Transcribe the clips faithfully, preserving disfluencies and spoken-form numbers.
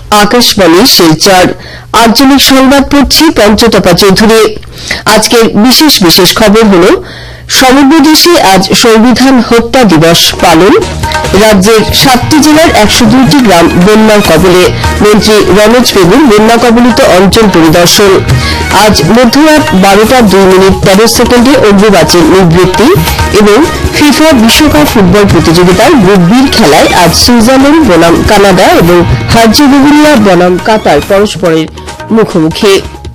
আকাশবাণী শিলচর আঞ্চলিক সংবাদ পড়ছি পঞ্চতপা চৌধুরী। আজকের বিশেষ বিশেষ খবর হল সমগ্র দেশে আজ সংবিধান হত্যা দিবস পালন, রাজ্যের সাতটি জেলার একশো দুইটি গ্রাম বন্যার কবলে, মন্ত্রী রমেশ বেগুর বন্যা কবলিত অঞ্চল পরিদর্শন। আজ মধ্যরাত বারোটা দুই মিনিট তেরো সেকেন্ডে অগ্নিবাচের নিবৃত্তি এবং ফিফা বিশ্বকাপ ফুটবল প্রতিযোগিতার গ্রুপ বির খেলায় আজ সুইজারল্যান্ড বনাম কানাডা এবং হার্জেগোভিনা বনাম কাতার পরস্পরের মুখোমুখি।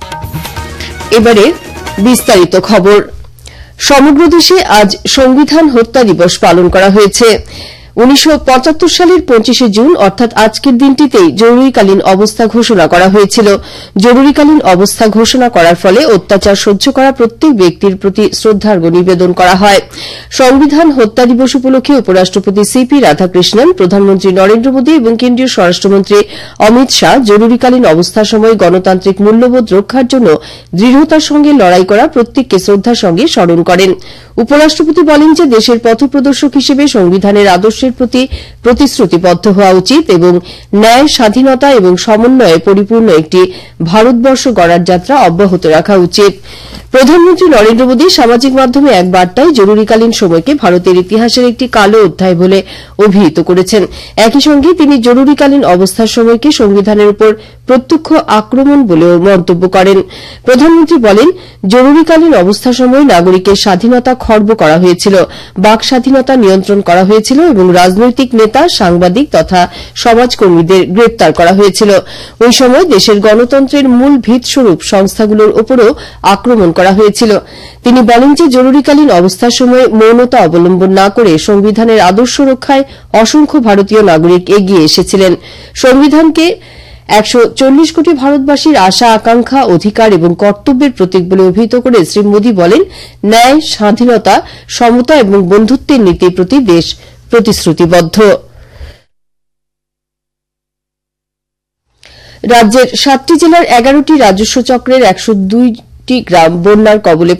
এবারে বিস্তারিত খবর। সমগ্র দেশে আজ সংবিধান হত্যা দিবস পালন করা হয়েছে। উনিশশো পঁচাত্তর সালের পঁচিশে জুন অর্থাৎ আজকের দিনটিতেই জরুরিকালীন অবস্থা ঘোষণা করা হয়েছিল। জরুরিকালীন অবস্থা ঘোষণা করার ফলে অত্যাচার সহ্য করা প্রত্যেক ব্যক্তির প্রতি শ্রদ্ধার্ঘ্য নিবেদন করা হয়। সংবিধান হত্যা দিবস উপলক্ষে উপরাষ্ট্রপতি সিপি রাধাকৃষ্ণন, প্রধানমন্ত্রী নরেন্দ্র মোদী এবং কেন্দ্রীয় স্বরাষ্ট্রমন্ত্রী অমিত শাহ জরুরিকালীন অবস্থার সময় গণতান্ত্রিক মূল্যবোধ রক্ষার জন্য দৃঢ়তার সঙ্গে লড়াই করা প্রত্যেককে শ্রদ্ধার সঙ্গে স্মরণ করেন। উপরাষ্ট্রপতি বলেন যে দেশের পথপ্রদর্শক হিসেবে সংবিধানের আদর্শের প্রতি প্রতিশ্রুতিবদ্ধ হওয়া উচিত এবং ন্যায়, স্বাধীনতা এবং সমন্বয়ে পরিপূর্ণ একটি ভারতবর্ষ গড়ার যাত্রা অব্যাহত রাখা উচিত। প্রধানমন্ত্রী নরেন্দ্র মোদী সামাজিক মাধ্যমে এক বার্তায় জরুরিকালীন সময়কে ভারতের ইতিহাসের একটি কালো অধ্যায় বলে অভিহিত করেছেন। একই সঙ্গে তিনি জরুরিকালীন অবস্থার সময়কে সংবিধানের উপর প্রত্যক্ষ আক্রমণ বলেও মন্তব্য করেন। প্রধানমন্ত্রী বলেন, জরুরিকালীন অবস্থার সময় নাগরিকের স্বাধীনতা খর্ব করা হয়েছিল, বাক স্বাধীনতা নিয়ন্ত্রণ করা হয়েছিল এবং রাজনৈতিক নেতা, সাংবাদিক তথা সমাজকর্মীদের গ্রেপ্তার করা হয়েছিল। ওই সময় দেশের গণতন্ত্রের মূল ভিতস্বরূপ সংস্থাগুলোর উপরও আক্রমণ করা হয়েছিল। তিনি বলেন যে জরুরিকালীন অবস্থার সময় মৌনতা অবলম্বন না করে সংবিধানের আদর্শ রক্ষায় অসংখ্য ভারতীয় নাগরিক এগিয়ে এসেছিলেন। সংবিধানকে একশো চল্লিশ কোটি ভারতবাসীর আশা, আকাঙ্ক্ষা, অধিকার এবং কর্তব্যের প্রতীক বলে অভিহিত করে শ্রী মোদী বলেন, ন্যায়, স্বাধীনতা, সমতা এবং বন্ধুত্বের নীতির প্রতি দেশ প্রতিশ্রুতিবদ্ধ। রাজ্যের সাতটি জেলার এগারোটি রাজস্ব চক্রের একশো দুইটি গ্রাম বন্যার কবলে